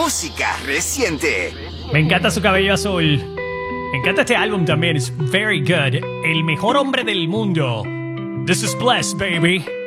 música reciente. Me encanta su cabello azul. Me encanta este álbum también. Es very good. El mejor hombre del mundo. This is Bless, baby.